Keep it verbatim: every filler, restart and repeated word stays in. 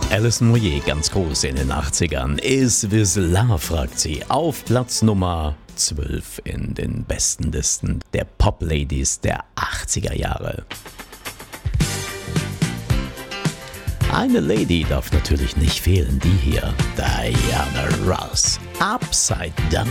Alison Moyet, ganz groß in den achtzigern. Is This Love, fragt sie. Auf Platz Nummer zwölf in den besten Listen der Pop-Ladies der achtziger Jahre. Eine Lady darf natürlich nicht fehlen, die hier, Diana Ross. Upside Down.